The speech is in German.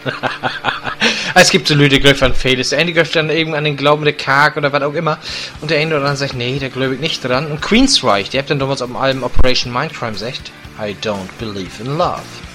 Es gibt so Leute, die glauben an vieles. Der eine glaubt dann eben an den Glauben der Karg oder was auch immer. Und der eine oder andere sagt, nee, da glaube ich nicht dran. Und Queensryche, die habt dann damals auf dem Album Operation Mindcrime gesagt, I don't believe in love.